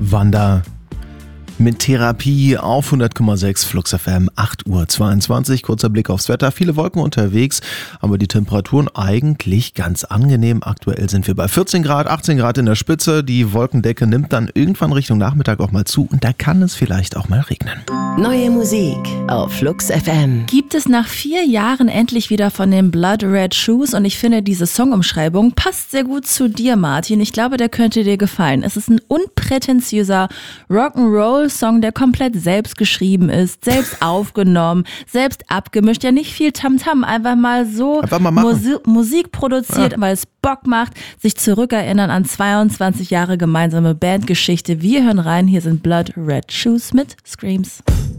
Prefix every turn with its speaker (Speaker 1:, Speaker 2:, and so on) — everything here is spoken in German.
Speaker 1: Wanda mit Therapie auf 100,6 Flux FM, 8:22 Uhr. Kurzer Blick aufs Wetter. Viele Wolken unterwegs, aber die Temperaturen eigentlich ganz angenehm. Aktuell sind wir bei 14 Grad, 18 Grad in der Spitze. Die Wolkendecke nimmt dann irgendwann Richtung Nachmittag auch mal zu und da kann es vielleicht auch mal regnen.
Speaker 2: Neue Musik auf Flux FM.
Speaker 3: Gibt es nach 4 Jahren endlich wieder von den Blood Red Shoes und ich finde, diese Songumschreibung passt sehr gut zu dir, Martin. Ich glaube, der könnte dir gefallen. Es ist ein unprätentiöser Rock'n'Roll-Song, der komplett selbst geschrieben ist, selbst aufgenommen, selbst abgemischt. Ja, nicht viel Tamtam, einfach mal so Musik produziert, weil es Bock macht, sich zurückerinnern an 22 Jahre gemeinsame Bandgeschichte. Wir hören rein, hier sind Blood Red Shoes mit Screams.